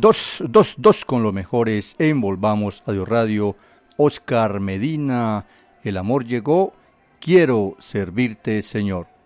Dos con los mejores en Volvamos a Dios Radio. Oscar Medina, El amor llegó, quiero servirte, Señor.